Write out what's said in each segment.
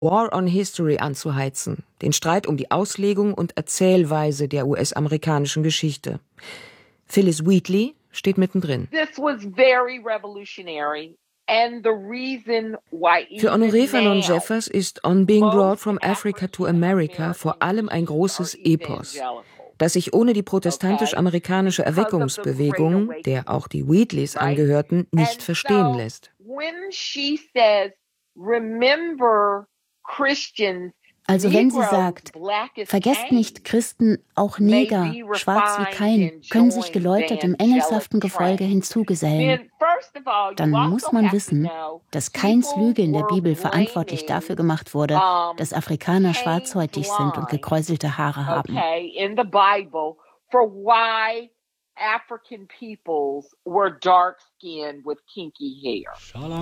War on History anzuheizen, den Streit um die Auslegung und Erzählweise der US-amerikanischen Geschichte. Phyllis Wheatley steht mittendrin. Für Honoré Fanonne Jeffers ist On Being Brought from Africa to America vor allem ein großes Epos, das sich ohne die protestantisch-amerikanische Erweckungsbewegung, der auch die Wheatleys angehörten, nicht verstehen lässt. Also wenn sie sagt, vergesst nicht Christen, auch Neger, schwarz wie Kain, können sich geläutert im engelshaften Gefolge hinzugesellen, dann muss man wissen, dass Kains Lüge in der Bibel verantwortlich dafür gemacht wurde, dass Afrikaner schwarzhäutig sind und gekräuselte Haare haben. African peoples were dark-skinned with kinky hair.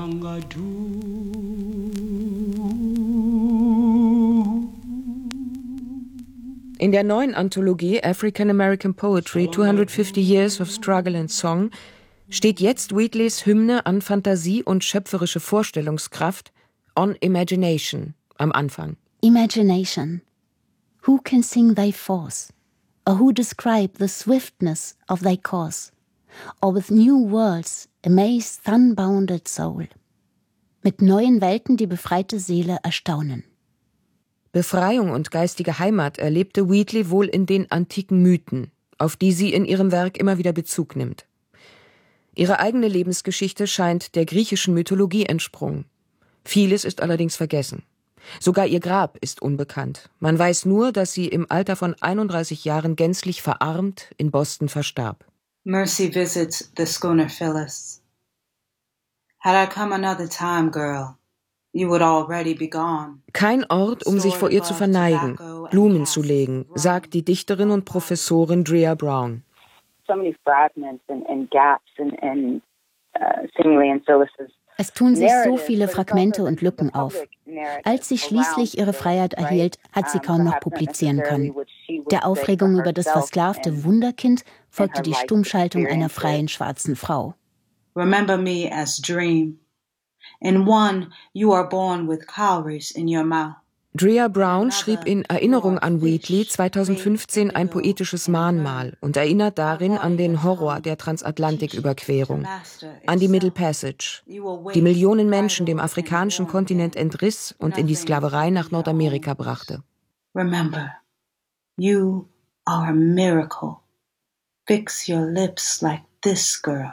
In der neuen Anthologie African American Poetry 250 Years of Struggle and Song steht jetzt Wheatleys Hymne an Fantasie und schöpferische Vorstellungskraft, On Imagination, am Anfang. Imagination. Who can sing thy force? Or who describe the swiftness of thy course? Or with new worlds amaze th' unbounded soul? Mit neuen Welten die befreite Seele erstaunen. Befreiung und geistige Heimat erlebte Wheatley wohl in den antiken Mythen, auf die sie in ihrem Werk immer wieder Bezug nimmt. Ihre eigene Lebensgeschichte scheint der griechischen Mythologie entsprungen. Vieles ist allerdings vergessen. Sogar ihr Grab ist unbekannt. Man weiß nur, dass sie im Alter von 31 Jahren gänzlich verarmt in Boston verstarb. Mercy visits the schooner Phyllis. Had I come another time, girl, you would already be gone. Kein Ort, um sich vor ihr zu verneigen, Blumen zu legen, sagt die Dichterin und Professorin Drea Brown. So many fragments and gaps in seemingly in Phyllis's. Es tun sich so viele Fragmente und Lücken auf. Als sie schließlich ihre Freiheit erhielt, hat sie kaum noch publizieren können. Der Aufregung über das versklavte Wunderkind folgte die Stummschaltung einer freien schwarzen Frau. Remember me as dream. In one, you are born with cowries in your mouth. Drea Brown schrieb in Erinnerung an Wheatley 2015 ein poetisches Mahnmal und erinnert darin an den Horror der Transatlantiküberquerung, an die Middle Passage, die Millionen Menschen dem afrikanischen Kontinent entriss und in die Sklaverei nach Nordamerika brachte. Remember, you are a miracle. Fix your lips like this girl.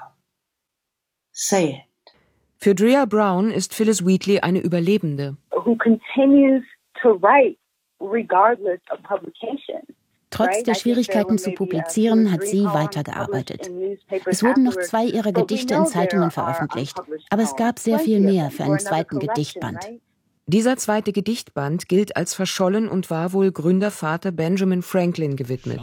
Say it. Für Drea Brown ist Phyllis Wheatley eine Überlebende. Who continues to write regardless of publication. Trotz der Schwierigkeiten zu publizieren, hat sie weitergearbeitet. Es wurden noch 2 ihrer Gedichte in Zeitungen veröffentlicht, aber es gab sehr viel mehr für einen zweiten Gedichtband. Dieser zweite Gedichtband gilt als verschollen und war wohl Gründervater Benjamin Franklin gewidmet.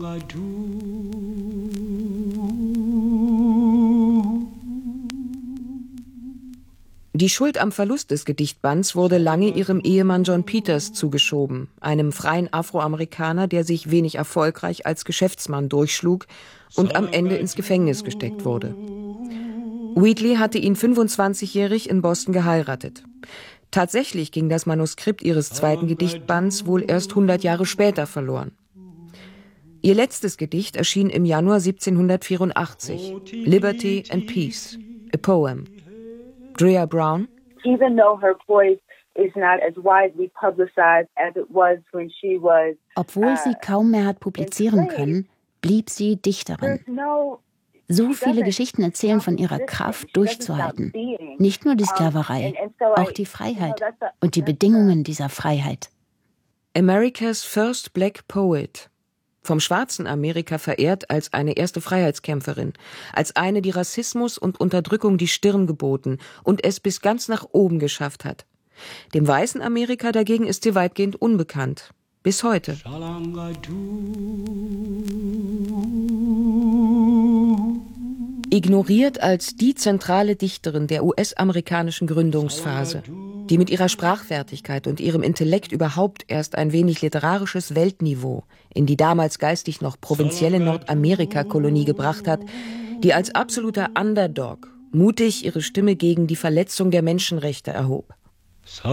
Die Schuld am Verlust des Gedichtbands wurde lange ihrem Ehemann John Peters zugeschoben, einem freien Afroamerikaner, der sich wenig erfolgreich als Geschäftsmann durchschlug und am Ende ins Gefängnis gesteckt wurde. Wheatley hatte ihn 25-jährig in Boston geheiratet. Tatsächlich ging das Manuskript ihres zweiten Gedichtbands wohl erst 100 Jahre später verloren. Ihr letztes Gedicht erschien im Januar 1784, Liberty and Peace, a Poem. Drea Brown. Even though her voice is not as widely publicized as it was when she was. Obwohl sie kaum mehr hat publizieren können, blieb sie Dichterin. So viele Geschichten erzählen von ihrer Kraft, durchzuhalten. Nicht nur die Sklaverei, auch die Freiheit und die Bedingungen dieser Freiheit. America's First Black Poet. Vom schwarzen Amerika verehrt als eine erste Freiheitskämpferin, als eine, die Rassismus und Unterdrückung die Stirn geboten und es bis ganz nach oben geschafft hat. Dem weißen Amerika dagegen ist sie weitgehend unbekannt. Bis heute. Ignoriert als die zentrale Dichterin der US-amerikanischen Gründungsphase, die mit ihrer Sprachfertigkeit und ihrem Intellekt überhaupt erst ein wenig literarisches Weltniveau in die damals geistig noch provinzielle Nordamerika-Kolonie gebracht hat, die als absoluter Underdog mutig ihre Stimme gegen die Verletzung der Menschenrechte erhob.